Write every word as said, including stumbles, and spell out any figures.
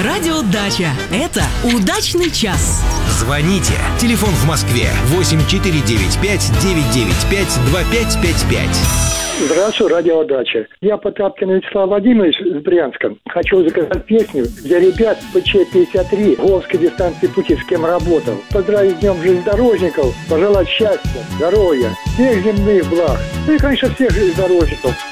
Радио Дача. Это удачный час. Звоните. Телефон в Москве восемь четыре девять пять девять девять пять два пять пять пять. Здравствуй, радио Дача. Я Потапкин Вячеслав Владимирович из Брянска. Хочу заказать песню для ребят ПЧ пятьдесят три Волжской дистанции пути, с кем работал. Поздравить с Днем железнодорожников, пожелать счастья, здоровья, всех земных благ. Ну и, конечно, всех железнодорожников.